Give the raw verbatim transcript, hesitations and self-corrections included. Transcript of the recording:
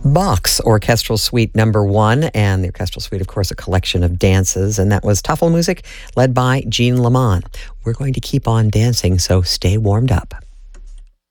Bach's Orchestral Suite number one, and the Orchestral Suite, of course, a collection of dances, and that was Tafelmusik led by Jean Lamont. We're going to keep on dancing, so stay warmed up.